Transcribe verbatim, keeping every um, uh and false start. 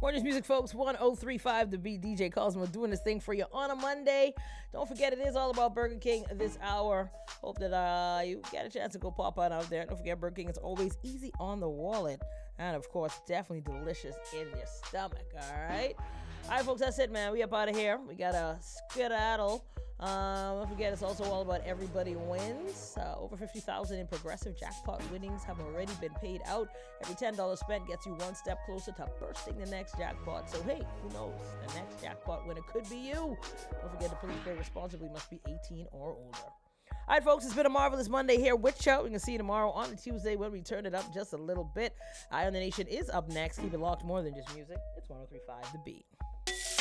Warner's Music, folks, one oh three point five The Beat. D J Cosmo doing this thing for you on a Monday. Don't forget, it is all about Burger King this hour. Hope that uh, you get a chance to go pop on out there. Don't forget, Burger King is always easy on the wallet. And, of course, definitely delicious in your stomach, all right? All right, folks, that's it, man. We up out of here. We got a skedaddle. Um, don't forget, it's also all about everybody wins. Uh, over fifty thousand in progressive jackpot winnings have already been paid out. Every ten dollars spent gets you one step closer to bursting the next jackpot. So, hey, who knows? The next jackpot winner could be you. Don't forget to please play responsibly. Must be eighteen or older. All right, folks, it's been a marvelous Monday here with Chow. We can see you tomorrow on a Tuesday when we turn it up just a little bit. Eye on the Nation is up next. Keep it locked, more than just music. It's one oh three point five The Beat.